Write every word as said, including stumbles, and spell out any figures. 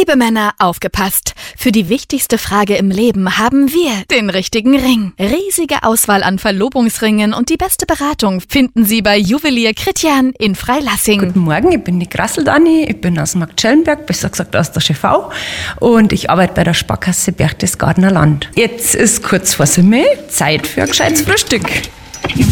Liebe Männer, aufgepasst! Für die wichtigste Frage im Leben haben wir den richtigen Ring. Riesige Auswahl an Verlobungsringen und die beste Beratung finden Sie bei Juwelier Christian in Freilassing. Guten Morgen, ich bin die Grassel-Dani, ich bin aus Marktschellenberg, besser gesagt aus der G V, und ich arbeite bei der Sparkasse Berchtesgadener Land. Jetzt ist kurz vor Simme, Zeit für ein gescheites Frühstück.